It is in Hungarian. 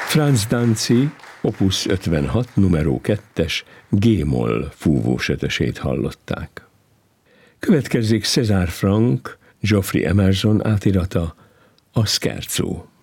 Franz Danzi, Opus 56, numero 2-es, G-moll fúvósötösét hallották. Következik César Franck, Geoffrey Emerson átirata, a Scherzo.